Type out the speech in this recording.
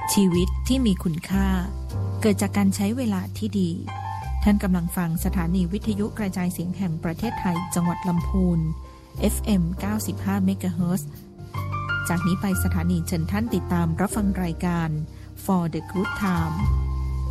ชีวิตที่มีคุณค่าเกิดจากการใช้เวลาที่ดีท่านกำลังฟังสถานีวิทยุกระจายเสียงแห่งประเทศไทยจังหวัดลำพูน FM 95 MHz จากนี้ไปสถานีเชิญท่านติดตามรับฟังรายการ For the Good Time